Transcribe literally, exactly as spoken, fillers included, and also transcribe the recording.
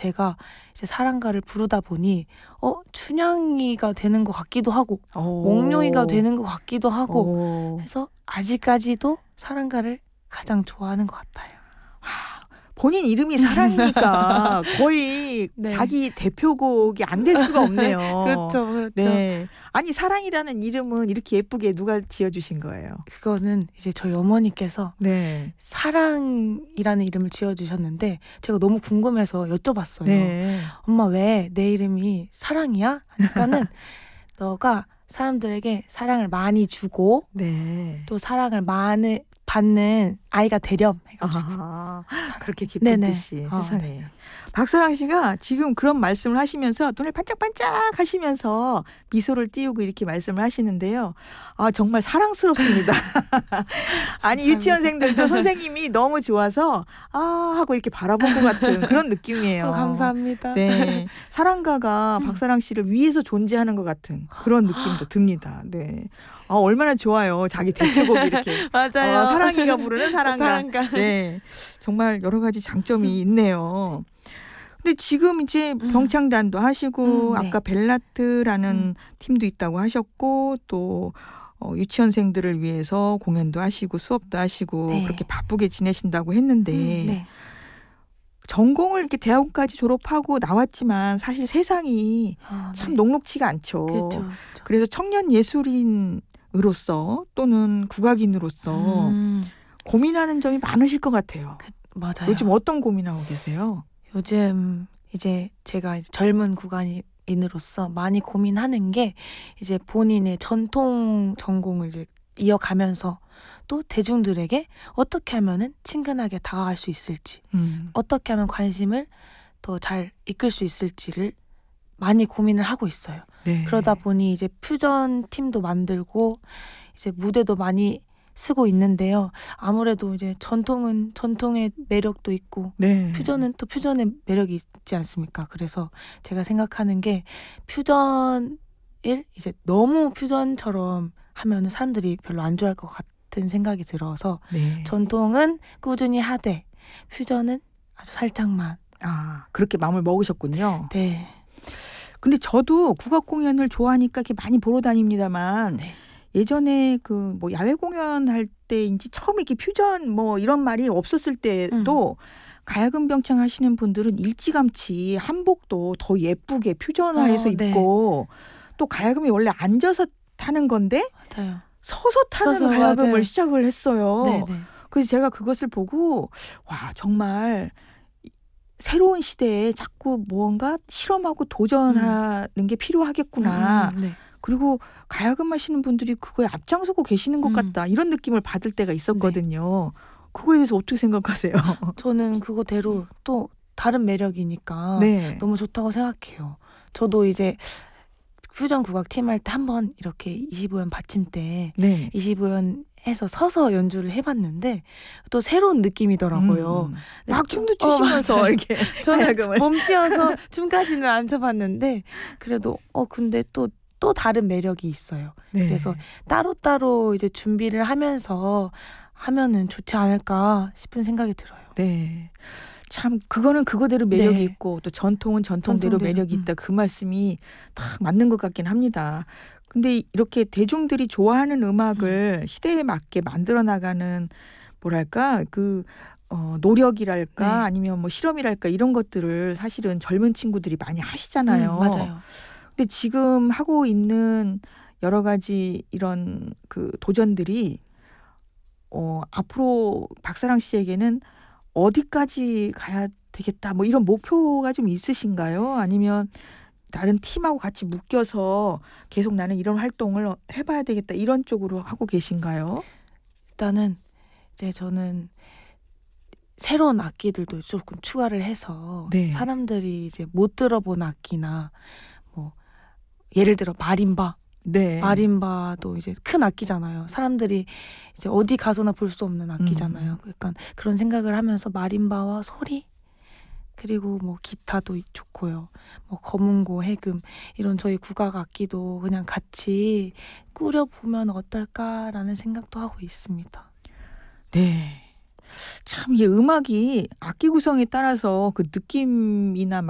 제가 이제 사랑가를 부르다 보니 어 춘향이가 되는 것 같기도 하고 오. 몽룡이가 되는 것 같기도 하고 오. 해서 아직까지도 사랑가를 가장 좋아하는 것 같아요. 본인 이름이 사랑이니까 거의 네. 자기 대표곡이 안 될 수가 없네요. 그렇죠, 그렇죠. 네. 아니 사랑이라는 이름은 이렇게 예쁘게 누가 지어주신 거예요? 그거는 이제 저희 어머니께서 네. 사랑이라는 이름을 지어주셨는데 제가 너무 궁금해서 여쭤봤어요. 네. 엄마 왜 내 이름이 사랑이야? 하니까는 너가 사람들에게 사랑을 많이 주고 네. 또 사랑을 많이 받는 아이가 되렴 해가지고. 아, 그렇게 깊은 네네. 뜻이 어, 세상에. 네. 박사랑 씨가 지금 그런 말씀을 하시면서 눈을 반짝반짝 하시면서 미소를 띄우고 이렇게 말씀을 하시는데요. 아 정말 사랑스럽습니다. 아니 유치원생들도 선생님이 너무 좋아서 아 하고 이렇게 바라본 것 같은 그런 느낌이에요. 어, 감사합니다. 네, 사랑가가 음. 박사랑 씨를 위해서 존재하는 것 같은 그런 느낌도 듭니다. 네, 아, 얼마나 좋아요. 자기 대표곡이 이렇게 맞아요. 어, 사랑이가 부르는 사랑가. 사랑가. 네, 정말 여러 가지 장점이 있네요. 근데 지금 이제 음. 병창단도 하시고 음, 네. 아까 벨라트라는 음. 팀도 있다고 하셨고 또 어, 유치원생들을 위해서 공연도 하시고 수업도 하시고 네. 그렇게 바쁘게 지내신다고 했는데 음, 네. 전공을 이렇게 대학원까지 졸업하고 나왔지만 사실 세상이 아, 참 네. 녹록치가 않죠. 그렇죠. 그렇죠. 그래서 청년 예술인으로서 또는 국악인으로서 음, 고민하는 점이 많으실 것 같아요. 그, 맞아요. 요즘 어떤 고민하고 계세요? 요즘 이제 제가 이제 젊은 국악인으로서 많이 고민하는 게 이제 본인의 전통 전공을 이제 이어가면서 또 대중들에게 어떻게 하면은 친근하게 다가갈 수 있을지, 음. 어떻게 하면 관심을 더 잘 이끌 수 있을지를 많이 고민을 하고 있어요. 네. 그러다 보니 이제 퓨전 팀도 만들고 이제 무대도 많이 쓰고 있는데요. 아무래도 이제 전통은 전통의 매력도 있고 네. 퓨전은 또 퓨전의 매력이 있지 않습니까? 그래서 제가 생각하는 게 퓨전을 이제 너무 퓨전처럼 하면은 사람들이 별로 안 좋아할 것 같은 생각이 들어서 네. 전통은 꾸준히 하되 퓨전은 아주 살짝만. 아, 그렇게 마음을 먹으셨군요. 네. 근데 저도 국악 공연을 좋아하니까 이렇게 많이 보러 다닙니다만 네. 예전에 그 뭐 야외 공연할 때인지 처음에 이렇게 퓨전 뭐 이런 말이 없었을 때도 음. 가야금 병창 하시는 분들은 일찌감치 한복도 더 예쁘게 퓨전화해서 어, 네. 입고 또 가야금이 원래 앉아서 타는 건데 맞아요. 서서 타는 서서, 가야금을 맞아요. 시작을 했어요. 네네. 그래서 제가 그것을 보고 와 정말 새로운 시대에 자꾸 뭔가 실험하고 도전하는 음. 게 필요하겠구나. 음, 음, 네. 그리고 가야금 하시는 분들이 그거에 앞장서고 계시는 것 음. 같다. 이런 느낌을 받을 때가 있었거든요. 그거에 대해서 어떻게 생각하세요? 저는 그거대로 또 다른 매력이니까 네. 너무 좋다고 생각해요. 저도 이제 퓨전 국악 팀 할 때 한번 이렇게 이십오 연 받침 때 네. 이십오 연 해서 서서 연주를 해봤는데 또 새로운 느낌이더라고요. 음. 네, 막 또- 춤도 어, 추시면서 맞아요. 이렇게 저는 가야금을. 몸치여서 춤까지는 안 춰봤는데 그래도 어 근데 또 또 다른 매력이 있어요. 네. 그래서 따로따로 이제 준비를 하면서 하면은 좋지 않을까 싶은 생각이 들어요. 네. 참 그거는 그거대로 매력이 네. 있고 또 전통은 전통대로 전통대로, 매력이 음. 있다. 그 말씀이 딱 맞는 것 같긴 합니다. 근데 이렇게 대중들이 좋아하는 음악을 시대에 맞게 만들어 나가는 뭐랄까 그 어, 노력이랄까 네. 아니면 뭐 실험이랄까 이런 것들을 사실은 젊은 친구들이 많이 하시잖아요. 음, 맞아요. 근데 지금 하고 있는 여러 가지 이런 그 도전들이 어, 앞으로 박사랑 씨에게는 어디까지 가야 되겠다 뭐 이런 목표가 좀 있으신가요? 아니면 다른 팀하고 같이 묶여서 계속 나는 이런 활동을 해봐야 되겠다 이런 쪽으로 하고 계신가요? 일단은 이제 저는 새로운 악기들도 조금 추가를 해서 네. 사람들이 이제 못 들어본 악기나 뭐 예를 들어 마림바, 네. 마림바도 이제 큰 악기잖아요. 사람들이 이제 어디 가서나 볼 수 없는 악기잖아요. 음. 약간 그런 생각을 하면서 마림바와 소리 그리고 뭐 기타도 좋고요. 뭐 거문고, 해금 이런 저희 국악 악기도 그냥 같이 꾸려보면 어떨까라는 생각도 하고 있습니다. 네. 참 이게 음악이 악기 구성에 따라서 그 느낌이나